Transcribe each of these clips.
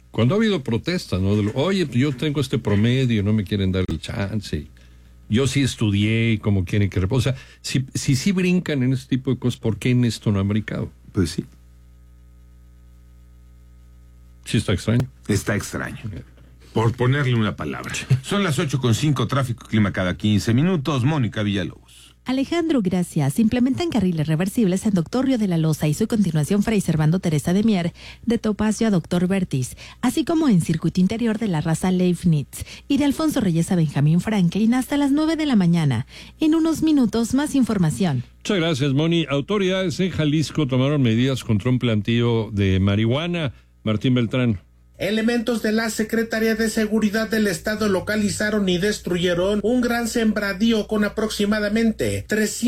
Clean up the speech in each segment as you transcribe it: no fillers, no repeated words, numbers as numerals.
Cuando ha habido protestas, ¿no? Oye, yo tengo este promedio, no me quieren dar el chance. Yo sí estudié, como quieren que... O sea, si brincan en este tipo de cosas, ¿por qué en esto no han brincado? Pues sí. Sí está extraño. Está extraño. Por ponerle una palabra. Son las 8:05, tráfico y clima cada 15 minutos. Mónica Villalobos. Alejandro, gracias. Implementan carriles reversibles en Doctor Río de la Loza y su continuación Fray Servando Teresa de Mier, de Topacio a Doctor Vertis, así como en circuito interior de la raza Leibniz y de Alfonso Reyes a Benjamín Franklin hasta las 9 de la mañana. En unos minutos, más información. Muchas gracias, Moni. Autoridades en Jalisco tomaron medidas contra un plantío de marihuana. Martín Beltrán. Elementos de la Secretaría de Seguridad del Estado localizaron y destruyeron un gran sembradío con aproximadamente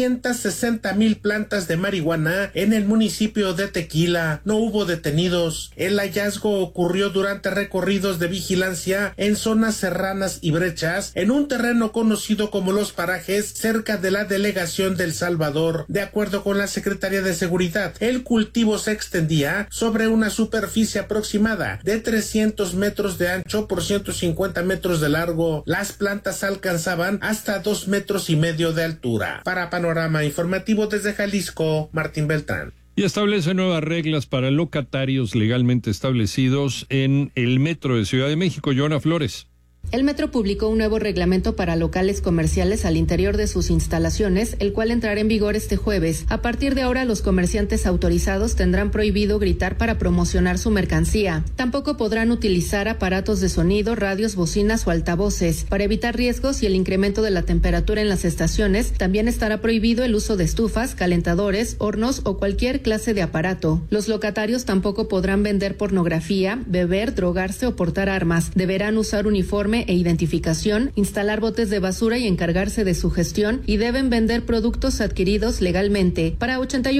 360,000 plantas de marihuana en el municipio de Tequila. No hubo detenidos. El hallazgo ocurrió durante recorridos de vigilancia en zonas serranas y brechas en un terreno conocido como Los Parajes, cerca de la delegación del Salvador. De acuerdo con la Secretaría de Seguridad, el cultivo se extendía sobre una superficie aproximada de 300 metros de ancho por 150 metros de largo. Las plantas alcanzaban hasta 2,5 metros de altura. Para Panorama Informativo desde Jalisco, Martín Beltrán. Y establece nuevas reglas para locatarios legalmente establecidos en el Metro de Ciudad de México. Joana Flores. El Metro publicó un nuevo reglamento para locales comerciales al interior de sus instalaciones, el cual entrará en vigor este jueves. A partir de ahora, los comerciantes autorizados tendrán prohibido gritar para promocionar su mercancía. Tampoco podrán utilizar aparatos de sonido, radios, bocinas o altavoces. Para evitar riesgos y el incremento de la temperatura en las estaciones, también estará prohibido el uso de estufas, calentadores, hornos o cualquier clase de aparato. Los locatarios tampoco podrán vender pornografía, beber, drogarse o portar armas. Deberán usar uniforme e identificación, instalar botes de basura y encargarse de su gestión, y deben vender productos adquiridos legalmente. Para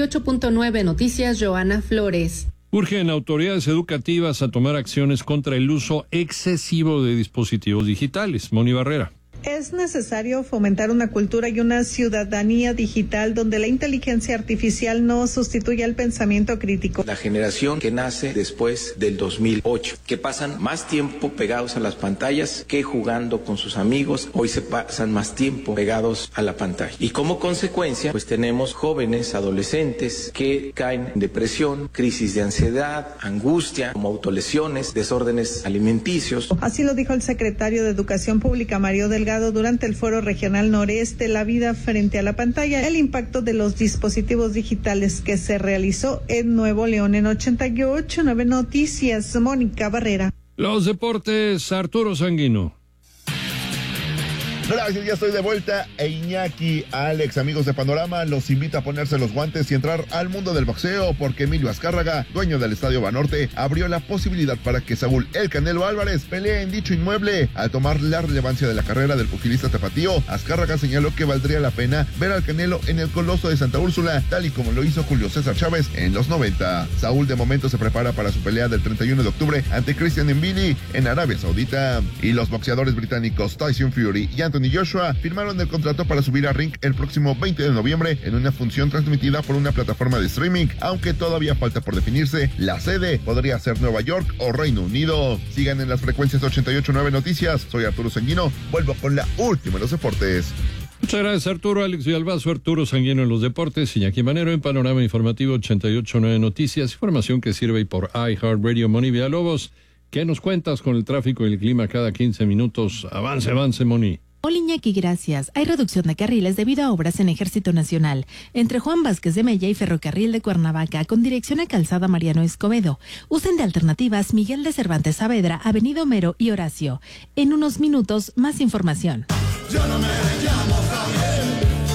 88.9 Noticias, Joana Flores. Urgen autoridades educativas a tomar acciones contra el uso excesivo de dispositivos digitales. Moni Barrera. Es necesario fomentar una cultura y una ciudadanía digital donde la inteligencia artificial no sustituya el pensamiento crítico. La generación que nace después del 2008, que pasan más tiempo pegados a las pantallas que jugando con sus amigos, hoy se pasan más tiempo pegados a la pantalla. Y como consecuencia, pues tenemos jóvenes, adolescentes que caen en depresión, crisis de ansiedad, angustia, como autolesiones, desórdenes alimenticios. Así lo dijo el secretario de Educación Pública, Mario Delgado, durante el Foro Regional Noreste, la vida frente a la pantalla, el impacto de los dispositivos digitales, que se realizó en Nuevo León. En 88.9 Noticias, Mónica Barrera. Los deportes, Arturo Sanguino. Gracias, ya estoy de vuelta. Iñaki, Alex, amigos de Panorama, los invito a ponerse los guantes y entrar al mundo del boxeo, porque Emilio Azcárraga, dueño del Estadio Banorte, abrió la posibilidad para que Saúl El Canelo Álvarez pelee en dicho inmueble. Al tomar la relevancia de la carrera del pugilista tapatío, Azcárraga señaló que valdría la pena ver al Canelo en el Coloso de Santa Úrsula, tal y como lo hizo Julio César Chávez en los 90. Saúl de momento se prepara para su pelea del 31 de octubre ante Christian Mbili en Arabia Saudita. Y los boxeadores británicos Tyson Fury y Anthony Joshua firmaron el contrato para subir a ring el próximo 20 de noviembre en una función transmitida por una plataforma de streaming, aunque todavía falta por definirse la sede. Podría ser Nueva York o Reino Unido. Sigan en las frecuencias 88.9 Noticias. Soy Arturo Sanguino. Vuelvo con la última en los deportes. Muchas gracias, Arturo. Alex Villalbazo, Arturo Sanguino en los deportes, Iñaki Manero en Panorama Informativo 88.9 Noticias. Información que sirve por iHeartRadio. Moni Villalobos, ¿qué nos cuentas con el tráfico y el clima cada 15 minutos? Avance, Moni. Hola Iñaki, gracias. Hay reducción de carriles debido a obras en Ejército Nacional entre Juan Vázquez de Mella y Ferrocarril de Cuernavaca con dirección a Calzada Mariano Escobedo. Usen de alternativas Miguel de Cervantes Saavedra, Avenida Homero y Horacio. En unos minutos, más información. Yo no me llamo Javier.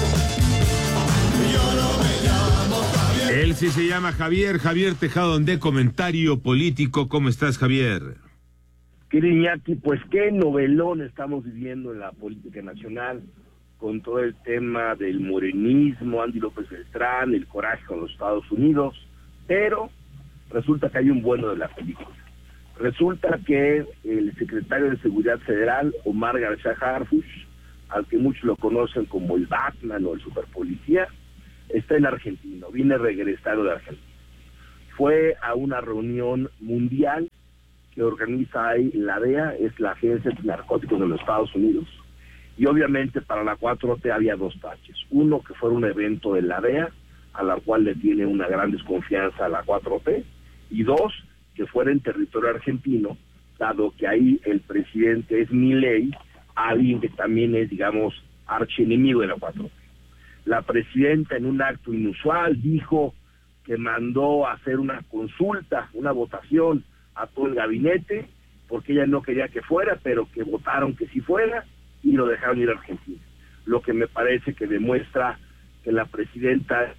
Yo no me llamo Javier. Él sí se llama Javier Tejado, de Comentario Político. ¿Cómo estás, Javier? Querido Iñaki, pues qué novelón estamos viviendo en la política nacional, con todo el tema del morenismo, Andy López Beltrán, el coraje con los Estados Unidos, pero resulta que hay un bueno de la película. Resulta que el secretario de Seguridad Federal, Omar García Harfuch, al que muchos lo conocen como el Batman o el superpolicía, está en Argentina, viene regresado de Argentina. Fue a una reunión mundial que organiza ahí la DEA es la Agencia de Narcóticos de los Estados Unidos, y obviamente para la 4T había dos taches. Uno, que fuera un evento de la DEA, a la cual le tiene una gran desconfianza a la 4T, y dos, que fuera en territorio argentino, dado que ahí el presidente es Milei, alguien que también es, digamos, archienemigo de la 4T. La presidenta, en un acto inusual, dijo que mandó a hacer una consulta, una votación a todo el gabinete, porque ella no quería que fuera, pero que votaron que sí fuera, y lo dejaron ir a Argentina. Lo que me parece que demuestra que la presidenta,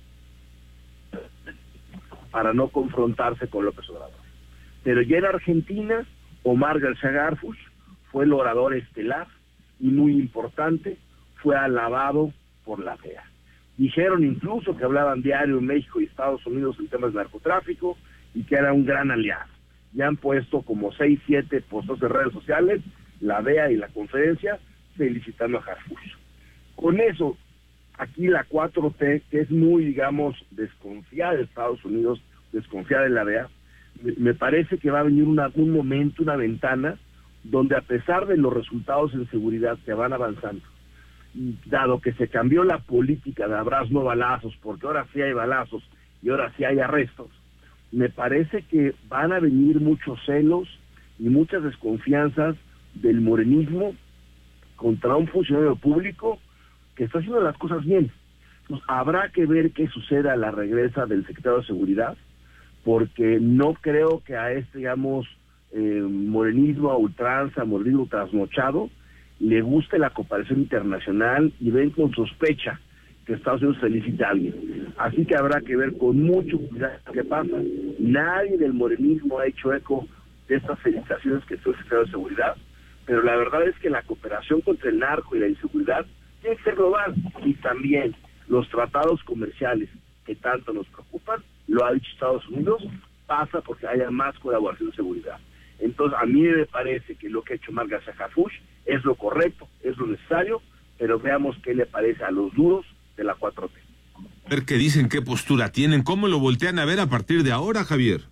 para no confrontarse con López Obrador. Pero ya en Argentina, Omar García Garfus fue el orador estelar y muy importante, fue alabado por la DEA. Dijeron incluso que hablaban diario en México y Estados Unidos en temas de narcotráfico y que era un gran aliado. Ya han puesto como 6, 7 postos de redes sociales, la DEA y la conferencia, felicitando a Garfus. Con eso, aquí la 4T, que es muy, digamos, desconfiada de Estados Unidos, desconfiada de la DEA, me parece que va a venir un momento, una ventana, donde a pesar de los resultados en seguridad que van avanzando, dado que se cambió la política de abrazos no balazos, porque ahora sí hay balazos y ahora sí hay arrestos, me parece que van a venir muchos celos y muchas desconfianzas del morenismo contra un funcionario público que está haciendo las cosas bien. Entonces, habrá que ver qué sucede a la regresa del secretario de Seguridad, porque no creo que a este, digamos, morenismo a ultranza, morenismo trasnochado, le guste la cooperación internacional y ven con sospecha que Estados Unidos felicita a alguien. Así que habrá que ver con mucho cuidado qué pasa. Nadie del morenismo ha hecho eco de estas felicitaciones que hizo el secretario de Seguridad, pero la verdad es que la cooperación contra el narco y la inseguridad tiene que ser global, y también los tratados comerciales que tanto nos preocupan, lo ha dicho Estados Unidos, pasa porque haya más colaboración de seguridad. Entonces, a mí me parece que lo que ha hecho Omar García Harfuch es lo correcto, es lo necesario, pero veamos qué le parece a los duros de la 4T. A ver qué dicen, qué postura tienen, cómo lo voltean a ver a partir de ahora, Javier.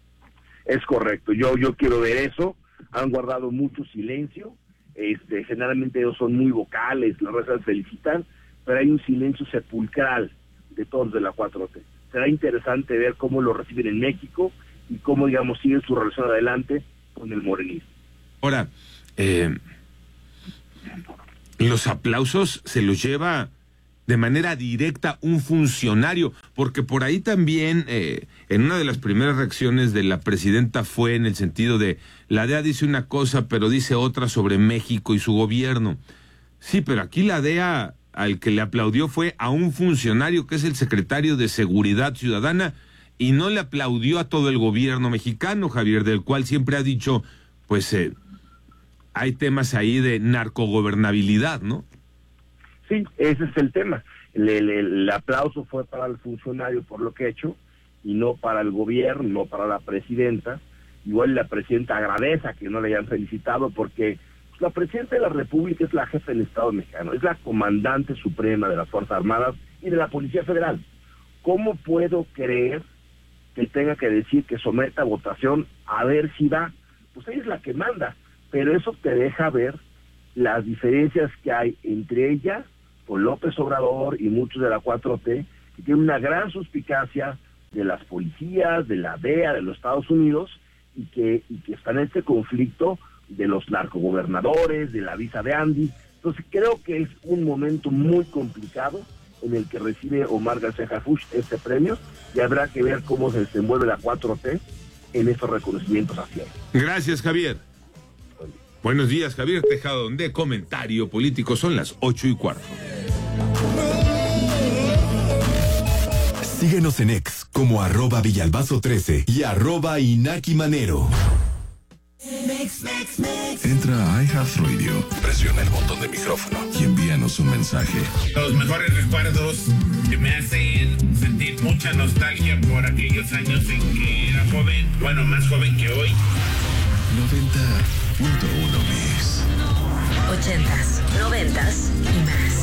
Es correcto, yo quiero ver eso. Han guardado mucho silencio, generalmente ellos son muy vocales, las redes felicitan, pero hay un silencio sepulcral de todos de la 4T. Será interesante ver cómo lo reciben en México y cómo, digamos, siguen su relación adelante con el morenismo. Ahora, los aplausos se los lleva de manera directa un funcionario, porque por ahí también, en una de las primeras reacciones de la presidenta fue en el sentido de, la DEA dice una cosa, pero dice otra sobre México y su gobierno. Sí, pero aquí la DEA, al que le aplaudió fue a un funcionario que es el secretario de Seguridad Ciudadana, y no le aplaudió a todo el gobierno mexicano, Javier, del cual siempre ha dicho, pues, hay temas ahí de narcogobernabilidad, ¿no? Sí, ese es el tema. El aplauso fue para el funcionario por lo que ha hecho y no para el gobierno, no para la presidenta. Igual la presidenta agradece a que no le hayan felicitado porque pues, la presidenta de la República es la jefa del Estado mexicano, es la comandante suprema de las Fuerzas Armadas y de la Policía Federal. ¿Cómo puedo creer que tenga que decir que someta a votación a ver si va? Pues ella es la que manda, pero eso te deja ver las diferencias que hay entre ella, con López Obrador y muchos de la 4T, que tienen una gran suspicacia de las policías, de la DEA, de los Estados Unidos, y que están en este conflicto de los narcogobernadores, de la visa de Andy. Entonces creo que es un momento muy complicado en el que recibe Omar García Harfuch este premio, y habrá que ver cómo se desenvuelve la 4T en estos reconocimientos hacia él. Gracias, Javier. Buenos días, Javier Tejado, de Comentario Político. Son las 8:15. Síguenos en X como @Villalbazo13 y @InakiManero. Entra a iHeartRadio, presiona el botón de micrófono y envíanos un mensaje. Los mejores recuerdos que me hacen sentir mucha nostalgia por aquellos años en que era joven, bueno, más joven que hoy. 90.1 Mix. 80s, 90s y más.